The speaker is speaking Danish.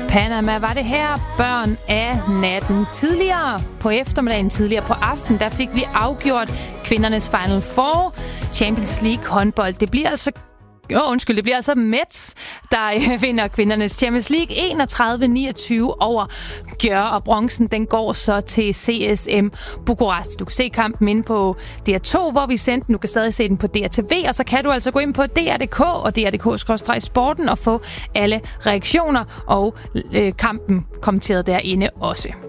Panama var det her, børn af natten. Tidligere på eftermiddagen, tidligere på aften, der fik vi afgjort kvindernes Final Four. Champions League håndbold. Det bliver altså Metz, der vinder kvindernes Champions League 31-29 over Gjør, og bronzen den går så til CSM Bukarest. Du kan se kampen inde på DR2, hvor vi sendte den. Du kan stadig se den på DRTV, og så kan du altså gå ind på DR.dk og DR.dk/sporten og få alle reaktioner og kampen kommenteret derinde også.